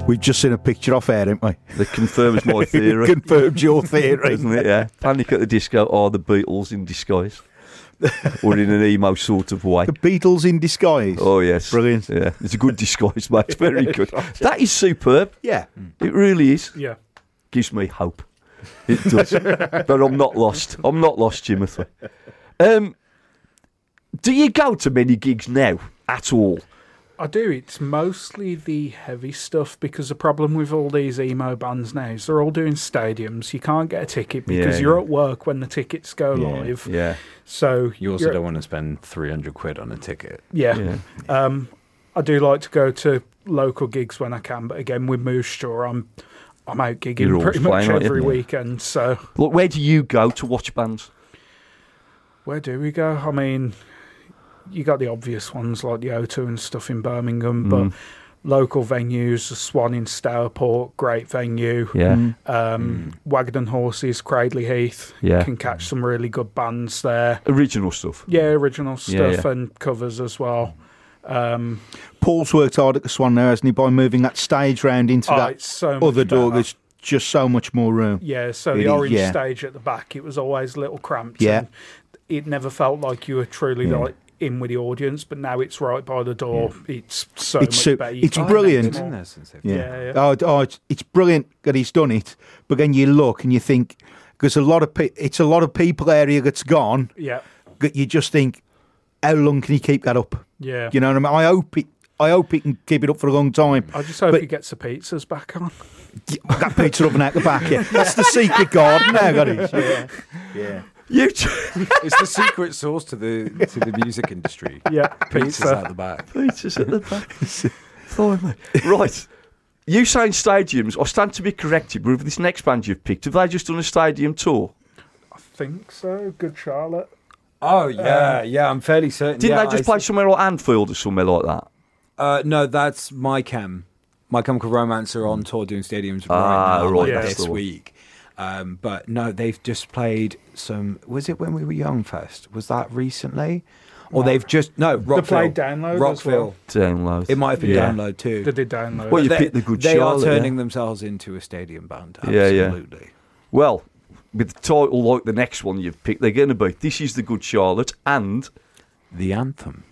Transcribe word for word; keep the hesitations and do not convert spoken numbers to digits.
We've just seen a picture off air, haven't we? That confirms my theory. Confirms your theory. Doesn't it? Yeah. Panic at the Disco are the Beatles in disguise. Or in an emo sort of way. The Beatles in disguise. Oh, yes. Brilliant. Yeah. It's a good disguise, mate. It's very good. That is superb. Yeah. It really is. Yeah. Gives me hope. It does. But I'm not lost. I'm not lost, Timothy. Um, do you go to many gigs now at all? I do. It's mostly the heavy stuff because the problem with all these emo bands now is they're all doing stadiums. You can't get a ticket because Yeah, you're yeah. at work when the tickets go Yeah, live. Yeah. So You also you're- don't want to spend three hundred quid on a ticket. Yeah. Yeah. Um, I do like to go to local gigs when I can, but again with Moose Jaw, I'm I'm out gigging You're always pretty much playing, aren't you? every Yeah. weekend. So Look, where do you go to watch bands? where do we go? I mean, you got the obvious ones like the O two and stuff in Birmingham, Mm. but local venues, the Swan in Stourport, great venue. Yeah. Mm. Um, Wagon and Horses, Cradley Heath. Yeah. Can catch some really good bands there. Original stuff. Yeah, original Yeah, stuff yeah. and covers as well. Um, Paul's worked hard at the Swan now, hasn't he, by moving that stage round into oh, that it's so much other door. better. There's just so much more room. Yeah, so Really, the orange yeah. stage at the back, it was always a little cramped. Yeah. And it never felt like you were truly Yeah. like in with the audience, but now it's right by the door. It's so It's much so- better. You it's can't brilliant. get It's in more. there since they've Yeah. Yeah, yeah. Oh, oh it's, it's brilliant that he's done it. But then you look and you think, because a lot of pe- it's a lot of people area that's gone. Yeah, That you just think, how long can he keep that up? yeah. You know what I mean? I hope it. I hope he can keep it up for a long time. I just hope But- he gets the pizzas back on. That pizza oven out the back. Yeah, that's the secret garden now, got it. Yeah, yeah. You t- It's the secret sauce to the to the music industry. Yeah, Pizza's pizza. out the back. Peter's at the back. Blimey. Right. You saying stadiums, I stand to be corrected, but with this next band you've picked, have they just done a stadium tour? I think so. Good Charlotte. Oh yeah, yeah. I'm fairly certain. Didn't yeah, they just I play somewhere like Anfield or somewhere like that? Uh, no, that's My Chem. My Chemical Romance are on tour doing stadiums right Ah, now, right, like that's this the one. week. Um, but no, they've just played some. Was it when we were young? Fest was that recently, or they've just no Rockville. played Download as Rockville. well. Download. It might have been Yeah. Download too. They did download. Well, you they, picked the Good They Charlotte, are turning yeah. themselves into a stadium band. Yeah, yeah. Absolutely. Well, with the title like the next one you've picked, they're going to be This Is the Good Charlotte and The anthem.